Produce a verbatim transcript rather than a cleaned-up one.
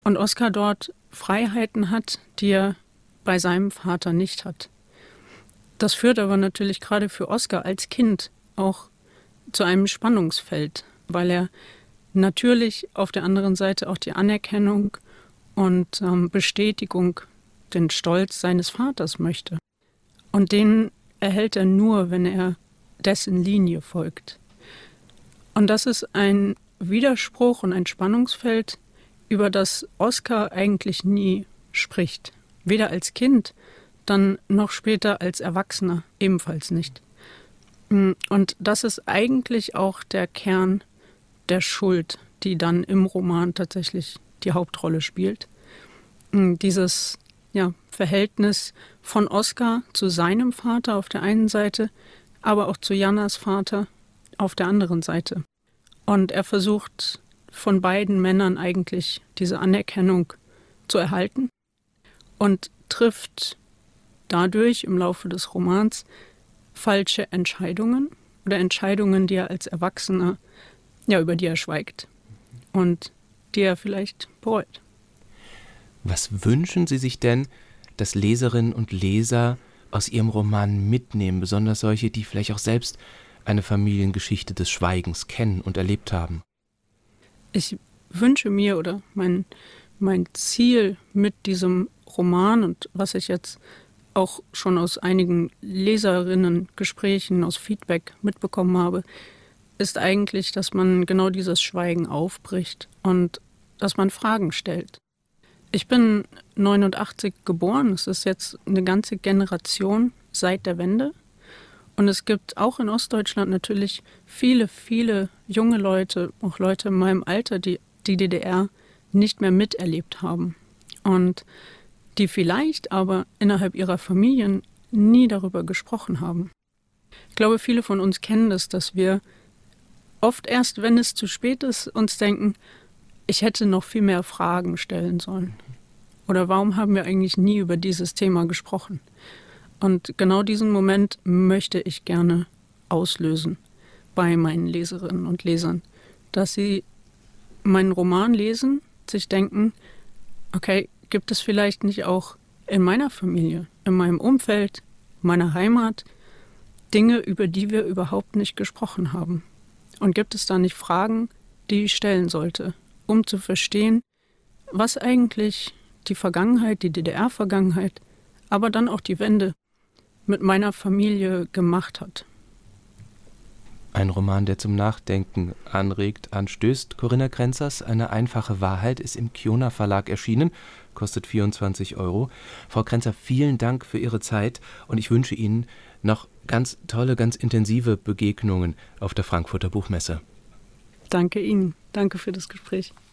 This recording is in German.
Und Oskar dort Freiheiten hat, die er bei seinem Vater nicht hat. Das führt aber natürlich gerade für Oskar als Kind auch zu einem Spannungsfeld, weil er natürlich auf der anderen Seite auch die Anerkennung und ähm, Bestätigung, den Stolz seines Vaters möchte. Und den erhält er nur, wenn er dessen Linie folgt. Und das ist ein Widerspruch und ein Spannungsfeld, über das Oskar eigentlich nie spricht. Weder als Kind, dann noch später als Erwachsener ebenfalls nicht. Und das ist eigentlich auch der Kern der Schuld, die dann im Roman tatsächlich die Hauptrolle spielt. Dieses ja, Verhältnis von Oskar zu seinem Vater auf der einen Seite, aber auch zu Jannas Vater auf der anderen Seite. Und er versucht von beiden Männern eigentlich diese Anerkennung zu erhalten und trifft dadurch im Laufe des Romans falsche Entscheidungen oder Entscheidungen, die er als Erwachsener, ja, über die er schweigt und die er vielleicht bereut. Was wünschen Sie sich denn, dass Leserinnen und Leser aus Ihrem Roman mitnehmen, besonders solche, die vielleicht auch selbst eine Familiengeschichte des Schweigens kennen und erlebt haben? Ich wünsche mir oder mein, mein Ziel mit diesem Roman und was ich jetzt auch schon aus einigen Leserinnen-Gesprächen, aus Feedback mitbekommen habe, ist eigentlich, dass man genau dieses Schweigen aufbricht und dass man Fragen stellt. Ich bin neunundachtzig geboren, es ist jetzt eine ganze Generation seit der Wende. Und es gibt auch in Ostdeutschland natürlich viele, viele junge Leute, auch Leute in meinem Alter, die die D D R nicht mehr miterlebt haben. Und die vielleicht aber innerhalb ihrer Familien nie darüber gesprochen haben. Ich glaube, viele von uns kennen das, dass wir oft erst, wenn es zu spät ist, uns denken, ich hätte noch viel mehr Fragen stellen sollen. Oder warum haben wir eigentlich nie über dieses Thema gesprochen? Und genau diesen Moment möchte ich gerne auslösen bei meinen Leserinnen und Lesern, dass sie meinen Roman lesen, sich denken, okay, gibt es vielleicht nicht auch in meiner Familie, in meinem Umfeld, meiner Heimat Dinge, über die wir überhaupt nicht gesprochen haben? Und gibt es da nicht Fragen, die ich stellen sollte, um zu verstehen, was eigentlich die Vergangenheit, die D D R-Vergangenheit, aber dann auch die Wende mit meiner Familie gemacht hat. Ein Roman, der zum Nachdenken anregt, anstößt. Corinna Krenzers, Eine einfache Wahrheit, ist im Kiona Verlag erschienen, kostet vierundzwanzig Euro. Frau Krenzer, vielen Dank für Ihre Zeit und ich wünsche Ihnen noch ganz tolle, ganz intensive Begegnungen auf der Frankfurter Buchmesse. Danke Ihnen. Danke für das Gespräch.